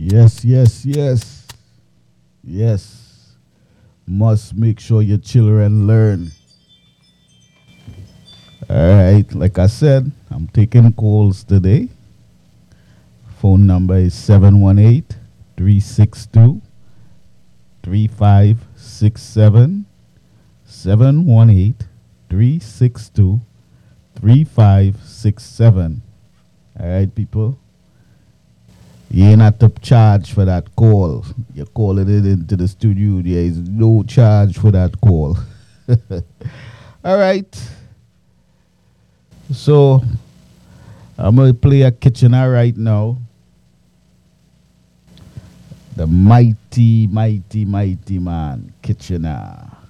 Yes, yes, yes. Yes. Must make sure your children learn. All right. Like I said, I'm taking calls today. Phone number is 718 362 3567. 718 362 3567. All right, people. You ain't have to charge for that call. You're calling it into the studio. There is no charge for that call. All right. So I'm going to play a Kitchener right now. The mighty, mighty, mighty man, Kitchener.